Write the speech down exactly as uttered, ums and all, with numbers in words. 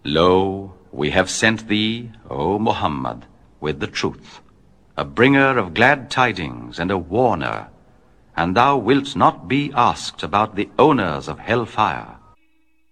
Lo, we have sent thee, O Muhammad, with the truth, a bringer of glad tidings and a warner, and thou wilt not be asked about the owners of hell-fire.